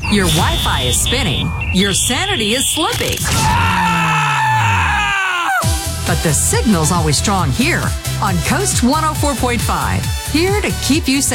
Your Wi-Fi is spinning. Your sanity is slipping. But the signal's always strong here on Coast 104.5. Here to keep you safe.